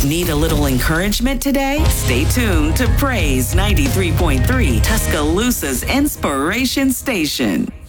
Need a little encouragement today? Stay tuned to Praise 93.3, Tuscaloosa's Inspiration Station.